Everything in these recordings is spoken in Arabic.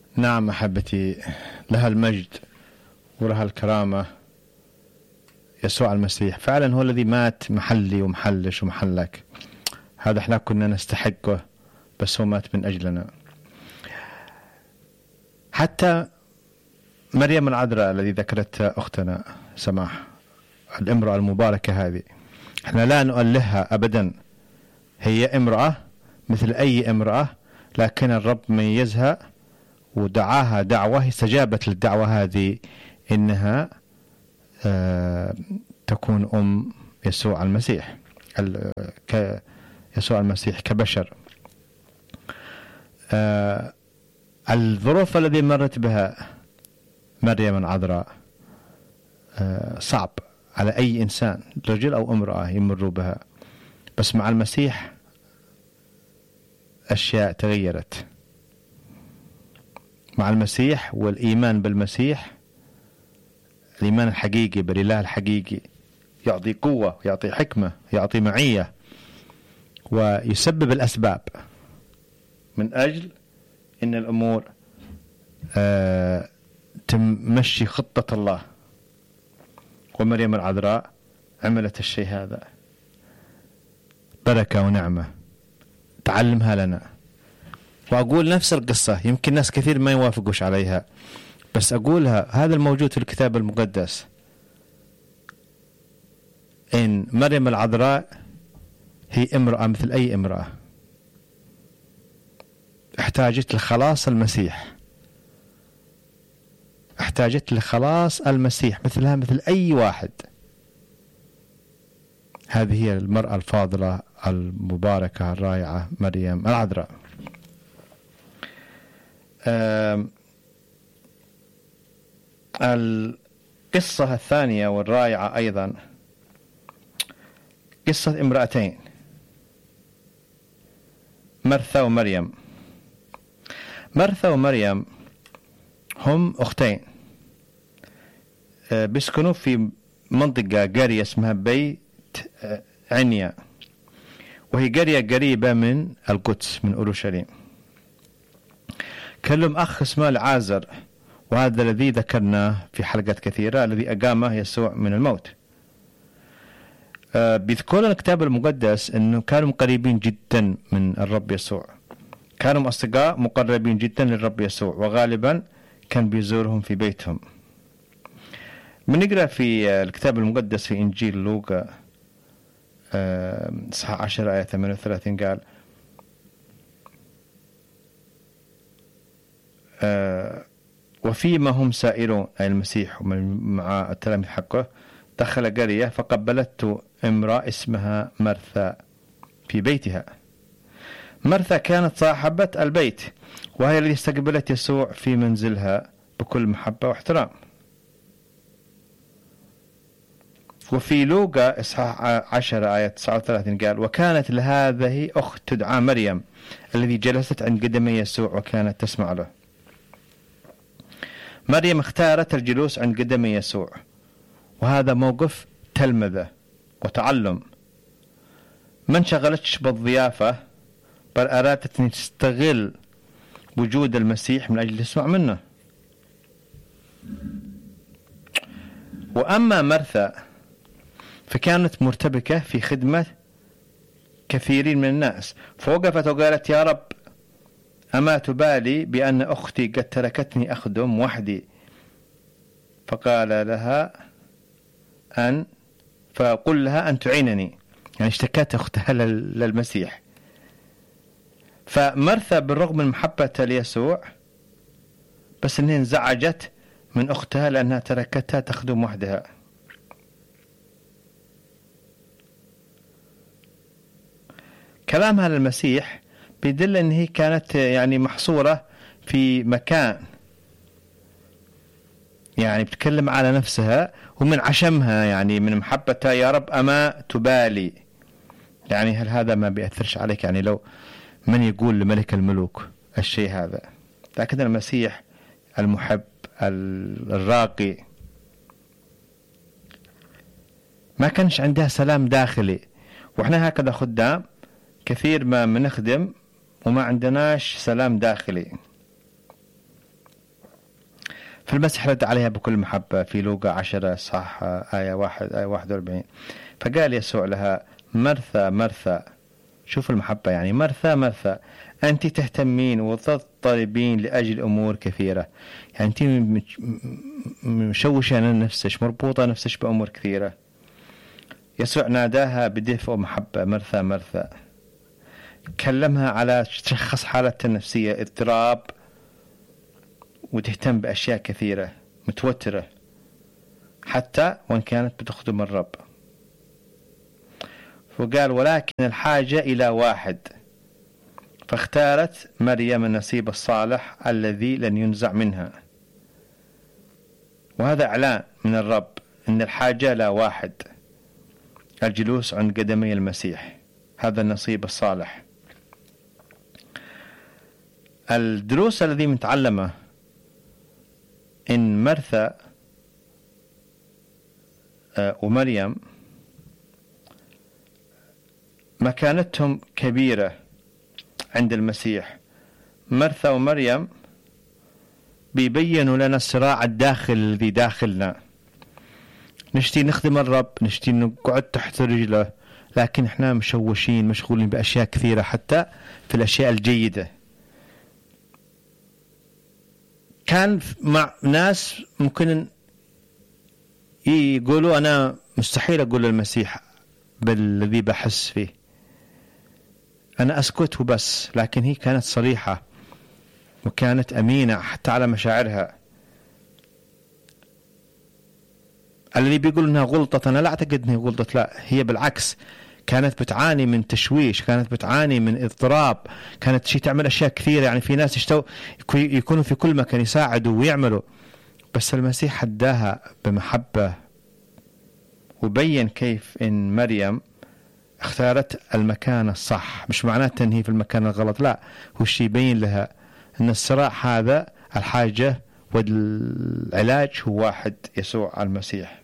نعم أحبتي، لها المجد ولها الكرامة. يسوع المسيح فعلا هو الذي مات محلي ومحلش ومحلك. هذا احنا كنا نستحقه، بس هو مات من أجلنا. حتى مريم العذراء الذي ذكرت أختنا سماح، الامرأة المباركة هذه، احنا لا نؤلهها أبدا. هي امرأة مثل أي امرأة، لكن الرب ميزها ودعاها دعوة، استجابت للدعوة هذه إنها تكون أم يسوع المسيح، يسوع المسيح كبشر. الظروف التي مرت بها مريم العذراء صعب على أي إنسان، رجل أو امرأة، يمر بها، بس مع المسيح أشياء تغيرت. مع المسيح والإيمان بالمسيح، الإيمان الحقيقي بالإله الحقيقي، يعطي قوة، يعطي حكمة، يعطي معية، ويسبب الأسباب من أجل إن الأمور تمشي خطة الله. ومريم العذراء عملت الشيء هذا، بركة ونعمة تعلمها لنا. وأقول نفس القصة، يمكن ناس كثير ما يوافقوش عليها، بس أقولها، هذا الموجود في الكتاب المقدس، إن مريم العذراء هي امرأة مثل أي امرأة، احتاجت لخلاص المسيح، احتاجت لخلاص المسيح مثلها مثل أي واحد. هذه هي المرأة الفاضلة المباركة الرائعة مريم العذراء. القصة الثانية والرائعة أيضا قصة امرأتين، مرثا ومريم. مرثا ومريم هم أختين، بيسكنوا في منطقة قرية اسمها بيت عنيا، وهي قرية قريبة من القدس، من أورشليم. كان لهم أخ اسمه العازر، وهذا الذي ذكرناه في حلقات كثيرة، الذي أقامه يسوع من الموت. بيذكر الكتاب المقدس أنه كانوا قريبين جدا من الرب يسوع، كانوا أصدقاء مقربين جدا للرب يسوع، وغالبا كان بيزورهم في بيتهم. بنقرأ في الكتاب المقدس في إنجيل لوقا إصحاح 10 آية 38 قال: وفيما هم سائرون، أي المسيح مع التلاميذ حقه، دخل قرية فقبلته امرأة اسمها مرثا في بيتها. مرثا كانت صاحبة البيت، وهي التي استقبلت يسوع في منزلها بكل محبة واحترام. وفي لوقا إصحاح 10 آية 39 قال: وكانت لهذه أخت تدعى مريم الذي جلست عند قدمي يسوع وكانت تسمع له. مريم اختارت الجلوس عند قدمي يسوع، وهذا موقف تلمذة وتعلم. ما انشغلتش بالضيافة، بل أرادت أن تستغل وجود المسيح من أجل تسمع منه. وأما مرثا فكانت مرتبكة في خدمة كثيرين من الناس، فوقفت وقالت: يا رب، أما تبالي بأن أختي قد تركتني أخدم وحدي؟ فقال لها فقل لها أن تعينني. يعني اشتكت أختها للمسيح. فمرثا بالرغم من محبتها ليسوع، بس أنها انزعجت من أختها لأنها تركتها تخدم وحدها. كلامها للمسيح بيدل أن هي كانت يعني محصورة في مكان، يعني بتكلم على نفسها ومن عشمها، يعني من محبتها: يا رب، أما تبالي؟ يعني هل هذا ما بيأثرش عليك؟ يعني لو من يقول لملك الملوك الشيء هذا، لكن المسيح المحب الراقي ما كانش عندها سلام داخلي. وإحنا هكذا خدام كثير ما بنخدم وما عندناش سلام داخلي. فالمسيح رد عليها بكل محبة في لوقا 10 صح آية 41. فقال يسوع لها: مرثا مرثا، شوف المحبة يعني، مرثا مرثا، أنت تهتمين وتضطربين لأجل أمور كثيرة. يعني أنت مشوشة نفسك، مربوطة نفسك بأمور كثيرة. يسوع ناداها بدفء ومحبة: مرثا مرثا. كلمها على تشخص حالتها النفسية، اضطراب، وتهتم بأشياء كثيرة، متوترة حتى وإن كانت بتخدم الرب. وقال: ولكن الحاجة إلى واحد، فاختارت مريم النصيب الصالح الذي لن ينزع منها. وهذا إعلان من الرب أن الحاجة لا واحد، الجلوس عند قدمي المسيح، هذا النصيب الصالح. الدروس الذي متعلمة إن مرثا ومريم مكانتهم كبيرة عند المسيح. مرثا ومريم بيبينوا لنا الصراع الداخل الذي داخلنا. نشتي نخدم الرب، نشتي نقعد تحت رجله، لكن احنا مشوشين، مشغولين بأشياء كثيرة حتى في الأشياء الجيدة. كان مع ناس ممكن يقولوا: أنا مستحيل أقول للمسيح بالذي بحس فيه، أنا أسكت وبس. لكن هي كانت صريحة وكانت أمينة حتى على مشاعرها. الذي بيقول إنها غلطت، أنا لا أعتقد إنها غلطت، لا، هي بالعكس كانت بتعاني من تشويش، كانت بتعاني من اضطراب، كانت شيء تعمل أشياء كثيرة. يعني في ناس يكونوا في كل مكان يساعدوا ويعملوا، بس المسيح هداها بمحبة وبين كيف إن مريم اختارت المكان الصح. مش معناته أن هي في المكان الغلط، لا، هو الشيء يبين لها أن الصراع هذا الحاجة والعلاج هو واحد، يسوع المسيح.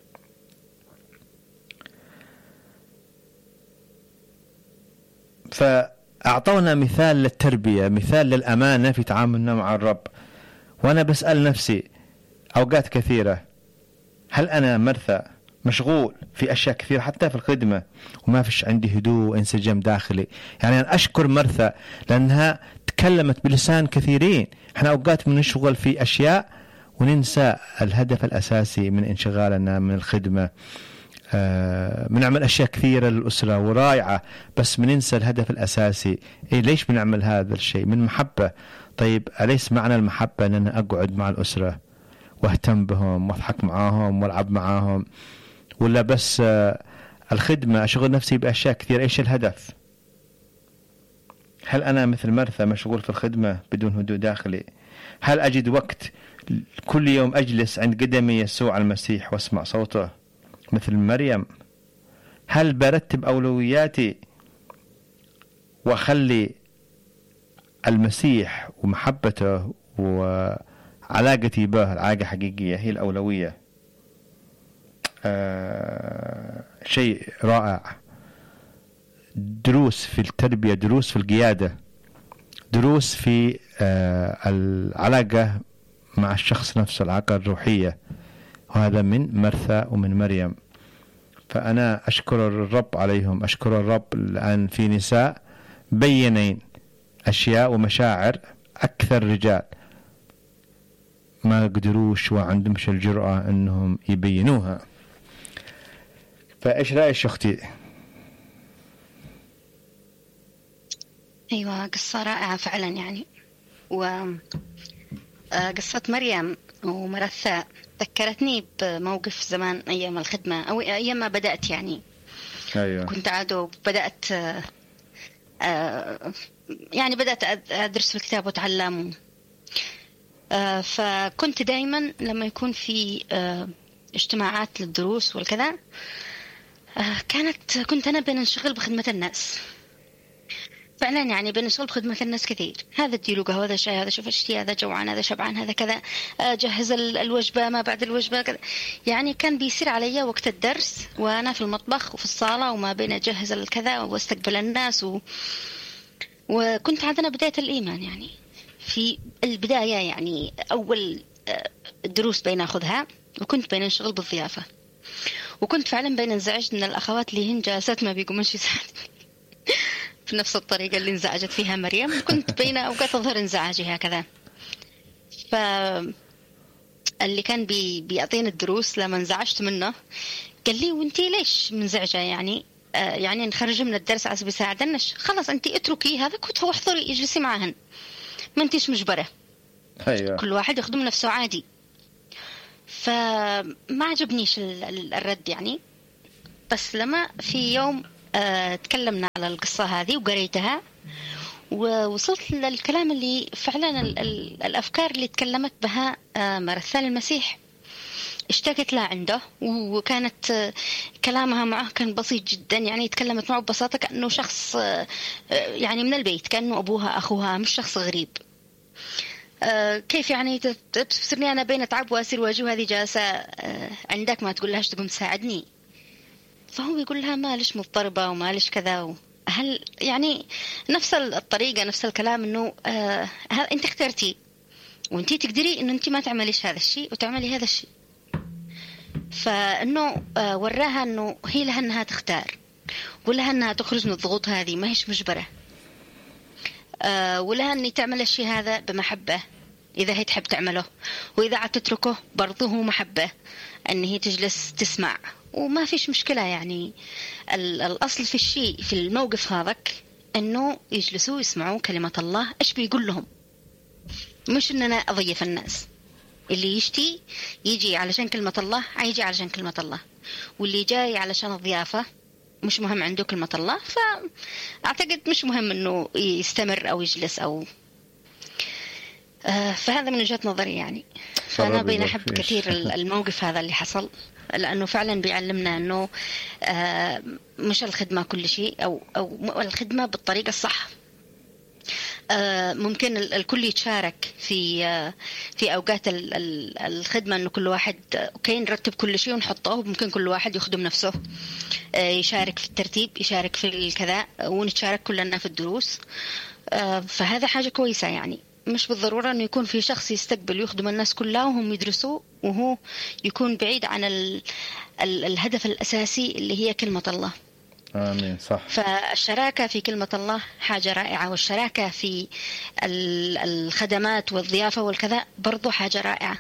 فأعطونا مثال للتربية، مثال للأمانة في تعاملنا مع الرب. وأنا بسأل نفسي أوقات كثيرة: هل أنا مرثا مشغول في أشياء كثيرة حتى في الخدمة وما فيش عندي هدوء وانسجام داخلي؟ يعني أنا أشكر مرثا لأنها تكلمت بلسان كثيرين. احنا أوقات بنشغل في أشياء وننسى الهدف الأساسي من انشغالنا من الخدمة. بنعمل أشياء كثيرة للأسرة ورائعة، بس بننسى الهدف الأساسي. ليش بنعمل هذا الشيء؟ من محبة. طيب أليس معنى المحبة أن أنا أقعد مع الأسرة واهتم بهم واضحك معاهم والعب معاهم، ولا بس الخدمة أشغل نفسي بأشياء كثير؟ إيش الهدف؟ هل أنا مثل مرثا مشغول في الخدمة بدون هدوء داخلي؟ هل أجد وقت كل يوم أجلس عند قدمي يسوع المسيح واسمع صوته مثل مريم؟ هل برتب أولوياتي وأخلي المسيح ومحبته وعلاقتي به علاقة حقيقية هي الأولوية؟ شيء رائع. دروس في التربية، دروس في القيادة، دروس في العلاقة مع الشخص نفسه، العلاقة الروحية. وهذا من مرثا ومن مريم. فأنا أشكر الرب عليهم، أشكر الرب لأن في نساء بينين أشياء ومشاعر أكثر رجال ما قدروش وعندهمش الجرأة أنهم يبينوها. فإيش رأيك أختي؟ أيوة، قصة رائعة فعلا يعني. وقصة مريم ومرثا ذكرتني بموقف زمان أيام الخدمة أو أيام ما بدأت يعني. أيوة. كنت عادو بدأت يعني بدأت أدرس الكتاب وأتعلم. فكنت دايما لما يكون في اجتماعات للدروس والكذا كنت أنا بنشغل بخدمة الناس فعلا، يعني بنشغل بخدمة الناس كثير. هذا اديله هذا شيء، هذا شوف اشتي، هذا جوعان، هذا شبعان، هذا كذا، جهز الوجبة ما بعد الوجبة كذا. يعني كان بيصير علي وقت الدرس وأنا في المطبخ وفي الصالة وما بين أجهز الكذا واستقبل الناس وكنت عندنا بداية الإيمان يعني. في البداية يعني أول دروس بين أخذها، وكنت بين انشغل بالضيافة، وكنت فعلا بين انزعجت من الأخوات اللي هن جالسات ما بيقومنش يساعدني في نفس الطريقة اللي انزعجت فيها مريم. كنت بين أوقات تظهر انزعاجي هكذا. فاللي كان بيعطيني الدروس لما انزعجت منه قال لي وانتي ليش منزعجة يعني نخرج من الدرس على سبيل يساعدناش، خلاص انتي اتركي هذا كنت هو احضري اجلسي معهن، ما انتيش مجبرة. أيوة. كل واحد يخدم نفسه عادي. فما عجبنيش الرد يعني. بس لما في يوم تكلمنا على القصة هذه وقريتها ووصلت للكلام اللي فعلا الأفكار اللي تكلمت بها مرثال المسيح اشتقت لها عنده، وكانت كلامها معه كان بسيط جدا، يعني تكلمت معه ببساطة كأنه شخص يعني من البيت، كأنه أبوها أخوها، مش شخص غريب. كيف يعني تفسرني أنا بين أتعب وأسير واجه هذه جالسة عندك ما تقول لهاش تقوم تساعدني؟ فهو يقول لها مالش مضطربة ومالش كذا. هل يعني نفس الطريقة نفس الكلام إنه أنت اخترتي وأنت تقدري إنه أنت ما تعمليش هذا الشيء وتعملي هذا الشيء. فإنه وراها إنه هي لها إنها تختار، ولها إنها تخرج من الضغوط هذه، ما هيش مجبرة، ولها إني تعمل الشيء هذا بمحبة إذا هي تحب تعمله، وإذا عاد تتركه برضه هو محبة أن هي تجلس تسمع وما فيش مشكلة. يعني الأصل في الشيء في الموقف هذاك أنه يجلسوا يسمعوا كلمة الله إيش بيقول لهم، مش أننا أضيف الناس. اللي يشتي يجي علشان كلمة الله هيجي علشان كلمة الله، واللي جاي علشان الضيافة مش مهم عنده كلمة الله، فأعتقد مش مهم أنه يستمر أو يجلس أو فهذا من وجهة نظري يعني. فأنا بين أحب كثير الموقف هذا اللي حصل، لأنه فعلا بيعلمنا أنه مش الخدمة كل شيء أو الخدمة بالطريقة الصح. ممكن الكل يتشارك في أوقات الخدمة، أنه كل واحد أوكي نرتب كل شيء ونحطه، ممكن كل واحد يخدم نفسه، يشارك في الترتيب، يشارك في الكذا، ونتشارك كلنا في الدروس. فهذا حاجة كويسة يعني. مش بالضرورة أنه يكون في شخص يستقبل يخدم الناس كلها وهم يدرسوا وهو يكون بعيد عن الهدف الأساسي اللي هي كلمة الله. آمين. صح. فالشراكة في كلمة الله حاجة رائعة، والشراكة في الخدمات والضيافة والكذا برضو حاجة رائعة.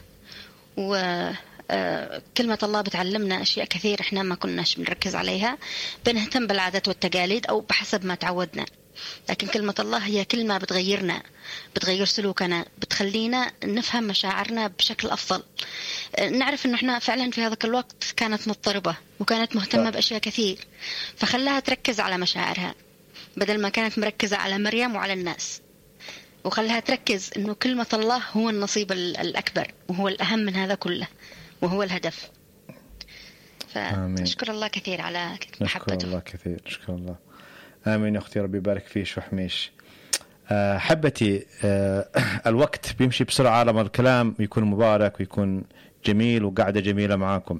وكلمة الله بتعلمنا أشياء كثير إحنا ما كناش بنركز عليها، بنهتم بالعادات والتقاليد أو بحسب ما تعودنا. لكن كلمة الله هي كلمة بتغيرنا، بتغير سلوكنا، بتخلينا نفهم مشاعرنا بشكل أفضل. نعرف إنه إحنا فعلا في هذاك الوقت كانت مضطربة وكانت مهتمة بأشياء كثير، فخلاها تركز على مشاعرها بدل ما كانت مركزة على مريم وعلى الناس، وخلاها تركز إنه كلمة الله هو النصيب الأكبر وهو الأهم من هذا كله وهو الهدف. فأشكر الله كثير على محبته. أشكر الله كثير. أشكر الله. آمين. أختي ربي يبارك فيك وحميش. حبتي الوقت بيمشي بسرعة لما الكلام يكون مبارك ويكون جميل وقعدة جميلة معاكم.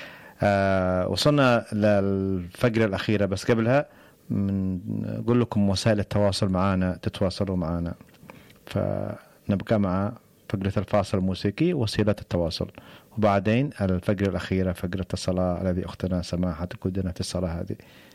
وصلنا للفقرة الأخيرة، بس قبلها نقول لكم وسائل التواصل معنا، تتواصلوا معنا. فنبقى مع فقرة الفاصل الموسيقي وسيلة التواصل، وبعدين الفقرة الأخيرة فقرة الصلاة الذي أختنا سماحة تقودنا في الصلاة هذه.